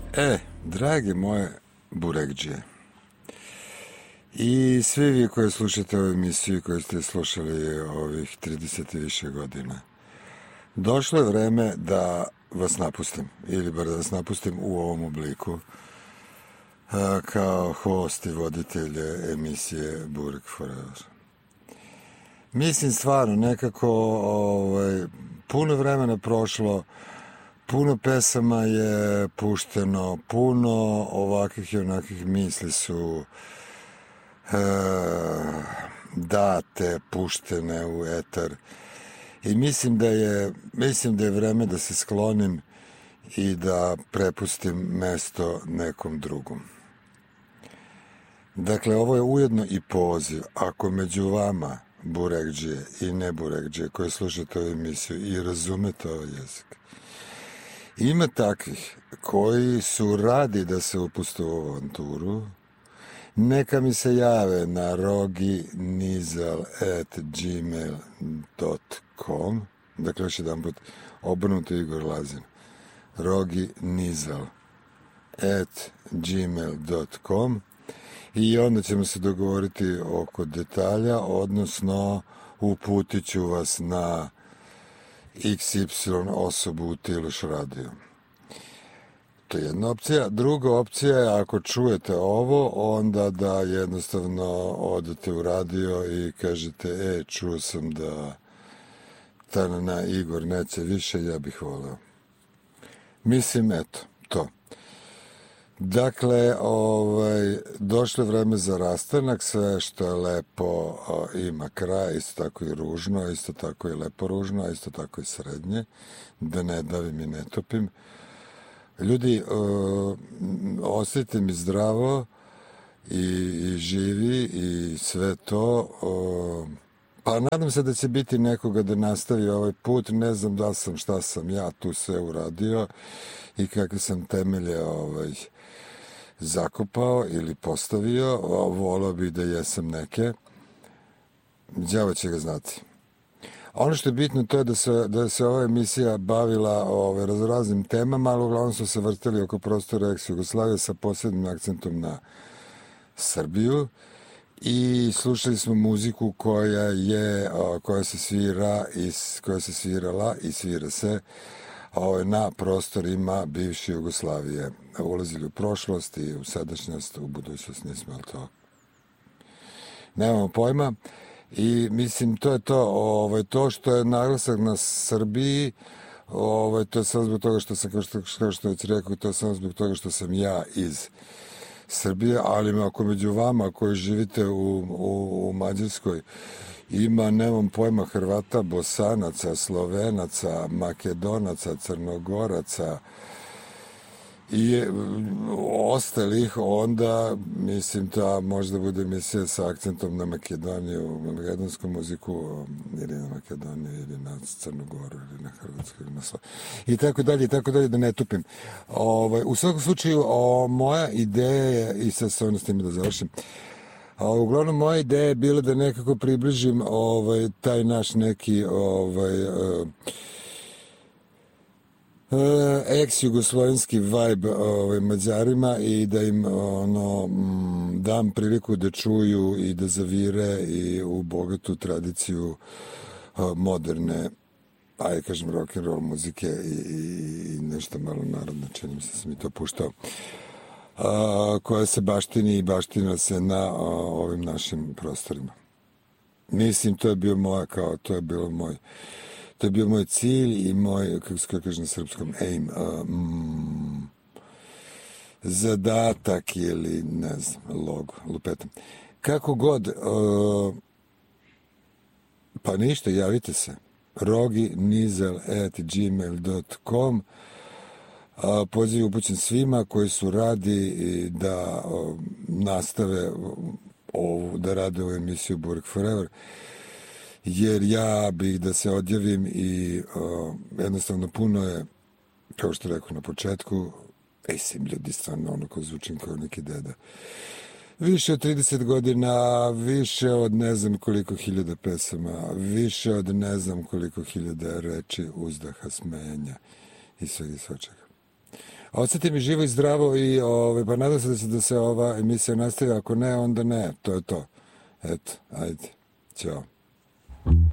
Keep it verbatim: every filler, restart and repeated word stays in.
E, drage moje burekđije i svi vi koji slušate ovu emisiju koji ste slušali ovih trideset i više godina, došlo je vreme da vas napustim, ili bar da vas napustim u ovom obliku, a, kao host i voditelj emisije Burek Forever. Mislim stvarno, nekako ovaj, puno vremena prošlo, puno pesama je pušteno, puno ovakvih i onakvih misli su e, date, puštene u etar. I mislim da je, mislim da je vreme da se sklonim i da prepustim mesto nekom drugom. Dakle, ovo je ujedno i poziv. Ako među vama, burekđije i ne burekđije, koji slušate ovu emisiju i razumete ovaj jezik, ima takvih koji su radi da se upuste u avanturu, neka mi se jave na roginizal at gmail dot com. Dakle, još jedan put, obrnuto Igor Lazin. roginizal at gmail dot com i onda ćemo se dogovoriti oko detalja, odnosno uputit ću vas na iks ipsilon osobu u Tiluš radio. To je jedna opcija. Druga opcija je, ako čujete ovo, onda da jednostavno odete u radio i kažete, e, čuo sam da Tanana Igor neće više, ja bih voleo. Mislim, eto, to. Dakle, ovaj, došlo je vreme za rastanak, sve što je lepo ima kraj, isto tako i ružno, isto tako i lepo ružno, a isto tako i srednje, da ne davim i ne topim. Ljudi, osjetite mi zdravo i, i živi i sve to, pa nadam se da će biti nekoga da nastavi ovaj put, ne znam da sam, šta sam ja tu sve uradio i kakve sam temelje ovaj, zakopao ili postavio, volao bih da jesam neke, đavo će ga znati. Ono što je bitno to je da se, da se ova emisija bavila ove, razraznim temama, ali uglavnom su se vrteli oko prostora ex-Jugoslavije sa posebnim akcentom na Srbiju i slušali smo muziku koja je, koja se svira i koja se svirala i svira se na prostorima bivše Jugoslavije. Ulazili u prošlost i u sadašnjost, u budućnost nismo, ali to nemamo pojma. I mislim, to je to, ovaj, to što je naglasak na Srbiji, ovaj, to je samo zbog toga što sam, kao što, kao što već rekao, to je samo zbog toga što sam ja iz Srbije, ali ako među vama koji živite u, u, u Mađarskoj ima, nemam pojma, Hrvata, Bosanaca, Slovenaca, Makedonaca, Crnogoraca i ostalih, onda mislim da možda bude emisija sa akcentom na Makedoniju, na makedonsku muziku ili na Makedoniju ili na Crnogoru ili na Hrvatsku ili na Sloveniju i tako dalje i tako dalje, da ne tupim. Ovaj, u svakom slučaju o, moja ideja je, i sad se ono s time da završim, a uglavnom moja ideja je bila da nekako približim ovaj, taj naš neki ovaj, uh, Uh, ex-jugoslovenski vibe ovaj, Mađarima i da im ono, m, dam priliku da čuju i da zavire i u bogatu tradiciju uh, moderne, ajde kažem, rock'n'roll muzike i, i, i nešto malo narodno, čini mi se sam i to puštao, uh, koja se baštini i baština se na uh, ovim našim prostorima. Mislim, to je bio moja, kao, to je bilo moj To je bio moj cilj i moj, kako se kaže na srpskom, aim, um, zadatak ili, ne znam, logo, lupetam. Kako god, uh, pa ništa, javite se. roginizal at gmail dot com. Uh, poziv upućen svima koji su radi da uh, nastave ovu, da rade ovu emisiju Burek Forever, jer ja bih da se odjavim i uh, jednostavno puno je, kao što rekao na početku, ej sim ljudi, stvarno ono ko zvučim kao neki deda. Više od trideset godina, više od ne znam koliko hiljada pesama, više od ne znam koliko hiljada reči, uzdaha, smenja i svega i svačega. Osjeti mi živo i zdravo i ovaj, pa nadam se da će da se ova emisija nastavi, ako ne, onda ne, to je to. Eto, ajde, ćao.